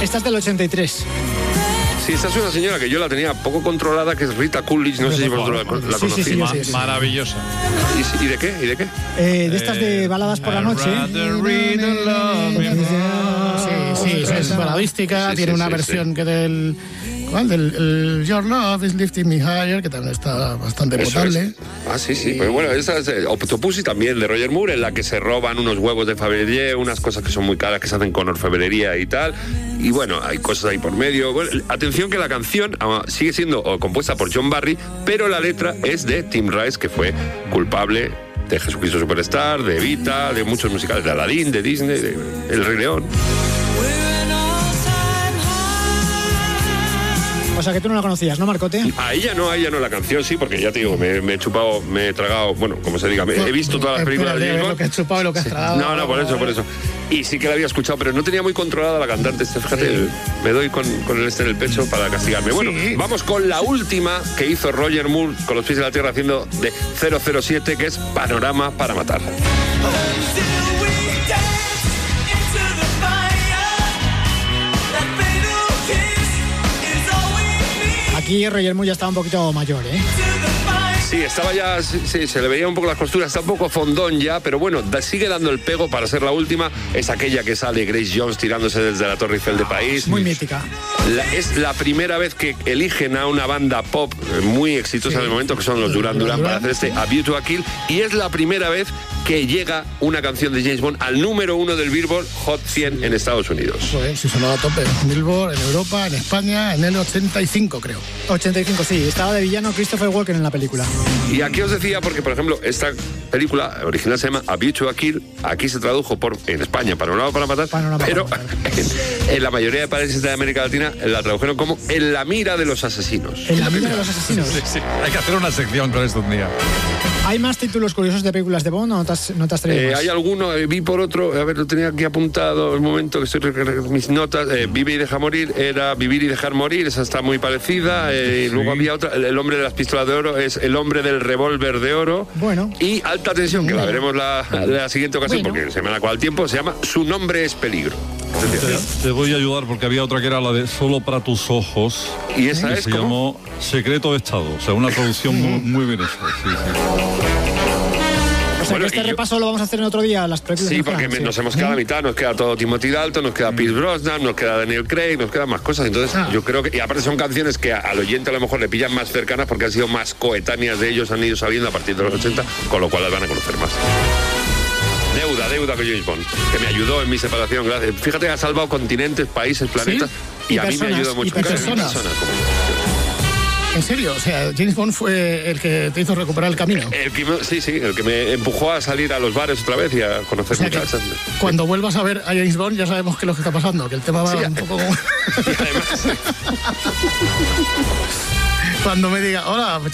Esta es del 83. Sí, esta es una señora que yo la tenía poco controlada, que es Rita Coolidge, no sé si vosotros la conocéis. Sí. Maravillosa. ¿Y de qué? De estas de baladas por la noche. Sí, es baladística, tiene una versión que del Your Love is Lifting Me Higher, que también está bastante potable. Sí. Pues bueno, esa es Octopussy también, de Roger Moore, en la que se roban unos huevos de Fabergé, unas cosas que son muy caras, que se hacen con orfebrería y tal. Y bueno, hay cosas ahí por medio. Bueno, atención que la canción sigue siendo compuesta por John Barry, pero la letra es de Tim Rice, que fue culpable de Jesucristo Superstar, de Evita, de muchos musicales, de Aladdin, de Disney, de El Rey León. O sea que tú no la conocías, ¿no, Marcote? A ella no, la canción sí, porque ya te digo, me he chupado, me he tragado, bueno, como se diga, he visto todas las películas de James Bond. Lo que has chupado y lo que has tragado. No, por eso. Y sí que la había escuchado, pero no tenía muy controlada la cantante. Fíjate, me doy con el en el pecho para castigarme. Bueno, vamos con la última que hizo Roger Moore con los pies en la tierra haciendo de 007, que es Panorama para matar. Aquí Roger Moore ya estaba un poquito mayor, ¿eh? Sí, estaba ya, se le veía un poco las costuras, está un poco fondón ya, pero bueno, sigue dando el pego para ser la última. Es aquella que sale Grace Jones tirándose desde la Torre Eiffel de París. Muy mítica. Es la primera vez que eligen a una banda pop muy exitosa en el momento, que son los Duran Duran, para hacer este A View to a Kill, y es la primera vez que llega una canción de James Bond al número 1 del Billboard Hot 100 en Estados Unidos. Pues sí, sonó a tope. Billboard en Europa, en España, en el 85, creo. 85, sí. Estaba de villano Christopher Walken en la película. Y aquí os decía, porque por ejemplo, esta película original se llama A View to a Kill, aquí se tradujo en España Panorama para matar, pero en la mayoría de países de América Latina la tradujeron como En la mira de los asesinos. En la mira de los asesinos. Sí. Hay que hacer una sección con esto un día. ¿Hay más títulos curiosos de películas de Bond o no te has traído más? Hay alguno, vi por otro, a ver, lo tenía aquí apuntado el momento que estoy mis notas. Vive y deja morir, era Vivir y dejar morir, esa está muy parecida. Y luego había otra, El hombre de las pistolas de oro, es El hombre del revólver de oro. Bueno. Y Alta tensión, que la veremos la siguiente ocasión, porque se me ha acabado el tiempo, se llama Su nombre es peligro. Te voy a ayudar porque había otra que era la de Solo para tus ojos. ¿Y esa es se llamó Secreto de Estado, o sea, una traducción muy bien hecha. Sí. O sea, que este repaso lo vamos a hacer en otro día, las películas. Sí, porque nos hemos quedado a mitad, nos queda todo Timothy Dalton, nos queda Pierce Brosnan, nos queda Daniel Craig, nos quedan más cosas. Entonces, yo creo que, y aparte son canciones que al oyente a lo mejor le pillan más cercanas porque han sido más coetáneas de ellos, han ido saliendo a partir de los 80, con lo cual las van a conocer más. Deuda con James Bond, que me ayudó en mi separación, gracias. Fíjate, ha salvado continentes, países, planetas, y a mí me ayuda mucho. Personas. ¿En serio? O sea, James Bond fue el que te hizo recuperar el camino. El que me empujó a salir a los bares otra vez y a conocer muchachas. Cuando vuelvas a ver a James Bond ya sabemos qué es lo que está pasando, que el tema va un poco... Y además... Cuando me diga, hola,